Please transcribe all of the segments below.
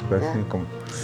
Así como...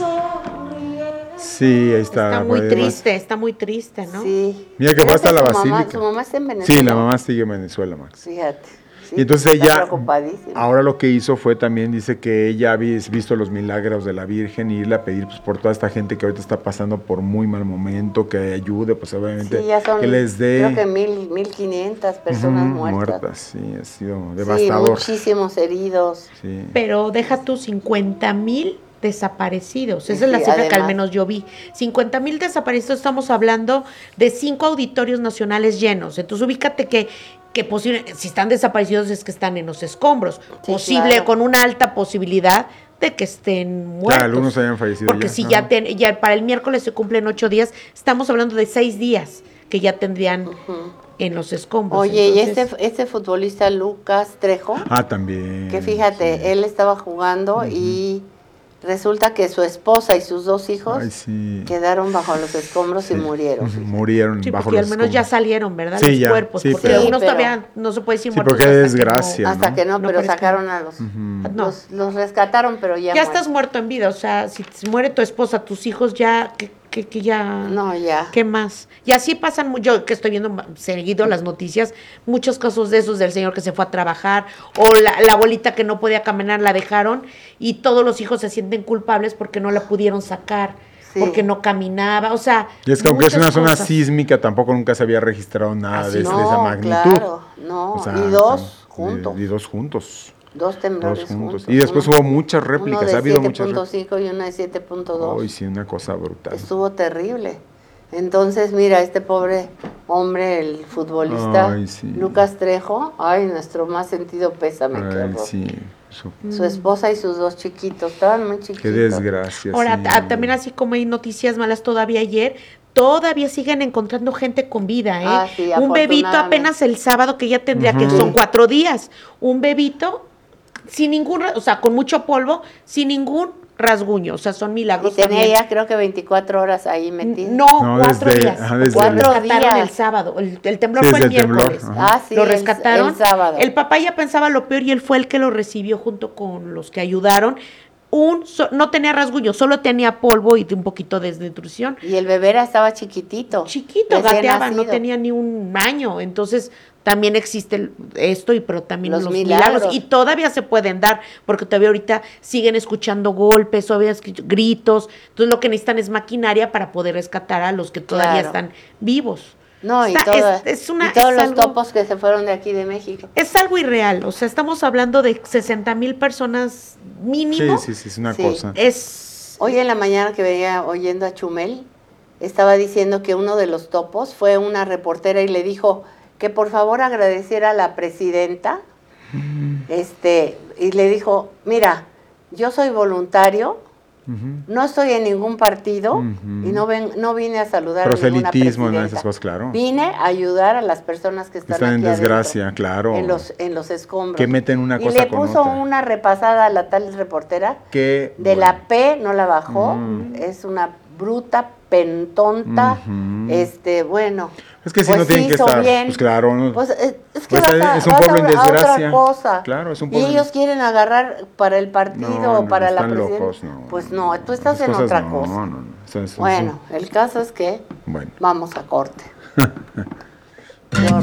Sí, ahí está. Está muy triste, ¿no? Sí. Mira que fue hasta la basílica. ¿Su mamá está en Venezuela? Sí, la mamá sigue en Venezuela, Max. Fíjate. Sí, y entonces ella, preocupadísima. ahora lo que hizo fue también, dice que ella había visto los milagros de la Virgen y irle a pedir pues, por toda esta gente que ahorita está pasando por muy mal momento, que ayude, pues obviamente, sí, ya son, que les dé... Creo que 1,500 personas muertas. Sí, ha sido devastador. Muchísimos heridos. Sí. Pero deja tú 50,000 desaparecidos, esa es la cifra que al menos yo vi. 50,000 desaparecidos, estamos hablando de 5 auditorios nacionales llenos. Entonces ubícate que posible, si están desaparecidos es que están en los escombros, con una alta posibilidad de que estén muertos. Claro, algunos hayan fallecido. Porque si ya para el miércoles se cumplen 8 días, estamos hablando de 6 días que ya tendrían en los escombros. Oye, entonces, y este futbolista Lucas Trejo. También. Que fíjate, él estaba jugando y resulta que su esposa y sus 2 hijos quedaron bajo los escombros y murieron. Murieron bajo los escombros. Al menos ya salieron, ¿verdad? Sí, los ya, cuerpos. sí, porque unos todavía no se puede decir muertos. Porque desgracia. Hasta que no, pero sacaron a los rescataron, pero ya estás muerto en vida. O sea, si muere tu esposa, tus hijos ya... Que ya... No, ya. ¿Qué más? Y así pasan, yo que estoy viendo seguido las noticias, muchos casos de esos del señor que se fue a trabajar, o la abuelita que no podía caminar, la dejaron, y todos los hijos se sienten culpables porque no la pudieron sacar, porque no caminaba, o sea... Y es que aunque es una zona sísmica, tampoco nunca se había registrado nada de esa magnitud. Claro, no, o sea, y 2 juntos. Y 2 juntos. 2 temblores juntos. Y después hubo muchas réplicas, ha habido muchas réplicas. Uno de 7.5 y uno de 7.2. Uy, sí, una cosa brutal. Estuvo terrible. Entonces, mira, este pobre hombre, el futbolista, Lucas Trejo, nuestro más sentido pésame. Su esposa y sus 2 chiquitos, estaban muy chiquitos. Qué desgracia. Ahora, también así como hay noticias malas todavía ayer, todavía siguen encontrando gente con vida, un bebito apenas el sábado que ya tendría que son 4 días, un bebito sin ningún, o sea, con mucho polvo, sin ningún rasguño, o sea, son milagros. Y tenía ya creo que 24 horas ahí metido. No, 4 días. 4 días el sábado, el temblor fue el miércoles. Lo rescataron. El sábado. El papá ya pensaba lo peor y él fue el que lo recibió junto con los que ayudaron. No tenía rasguño, solo tenía polvo y un poquito de desnutrición. Y el bebé estaba chiquitito. Gateaba, no tenía ni un año. Entonces, también existe esto, pero también los milagros. Y todavía se pueden dar, porque todavía ahorita siguen escuchando golpes, todavía gritos. Entonces, lo que necesitan es maquinaria para poder rescatar a los que todavía están vivos. No, y todos los topos que se fueron de aquí de México. Es algo irreal, o sea, estamos hablando de 60,000 personas mínimo. Sí, es una cosa. Hoy en la mañana que venía oyendo a Chumel, estaba diciendo que uno de los topos fue una reportera y le dijo que por favor agradeciera a la presidenta, y le dijo, mira, yo soy voluntario, no estoy en ningún partido y no vine a saludar a ninguna presidenta. En esas cosas, claro. Vine a ayudar a las personas que están aquí en desgracia, adentro, claro. En los escombros. Que meten una cosa con otra. Y le puso una repasada a la tal reportera que la P no la bajó, es una bruta, pentonta, bueno. Es que si no tienen que estar, bien, pues claro. Pues es que es un pueblo en desgracia. Otra cosa. Claro, es un pueblo. Y ellos quieren agarrar para el partido o para la presidencia. Locos, pues no, tú estás en otra cosa. Bueno, el caso es que vamos a corte. Qué horror.